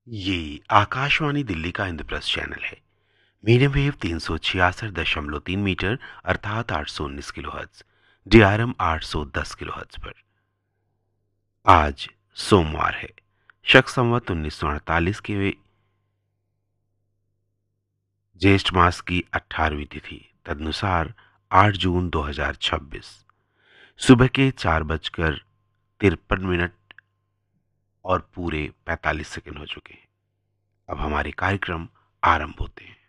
ये आकाशवाणी दिल्ली का इंद्रप्रस्थ चैनल है। मीडियम वेव 366.3 मीटर अर्थात 819 किलोहर्ट्ज, DRM 810 किलोहर्ट्ज पर। आज सोमवार है, शक संवत 1948 के ज्येष्ठ मास की 18वीं तिथि, तदनुसार 8 जून 2026 सुबह के 4:53 और पूरे 45 सेकंड हो चुके हैं। अब हमारे कार्यक्रम आरंभ होते हैं।